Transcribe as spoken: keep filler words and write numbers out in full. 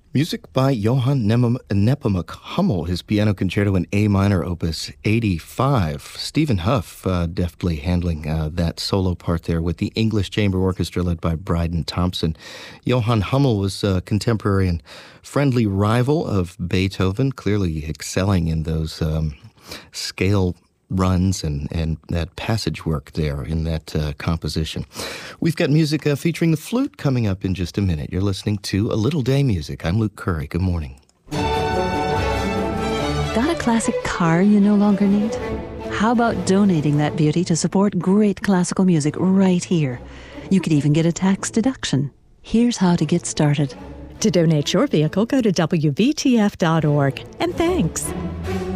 Music by Johann Nem- Nepomuk Hummel, his piano concerto in A minor, opus eighty-five. Stephen Huff uh, deftly handling uh, that solo part there with the English Chamber Orchestra led by Bryden Thompson. Johann Hummel was a contemporary and friendly rival of Beethoven, clearly excelling in those um, scale runs and, and that passage work there in that uh, composition. We've got music uh, featuring the flute coming up in just a minute. You're listening to A Little Day Music. I'm Luke Curry. Good morning. Got a classic car you no longer need? How about donating that beauty to support great classical music right here? You could even get a tax deduction. Here's how to get started. To donate your vehicle, go to W B T F dot org. And thanks.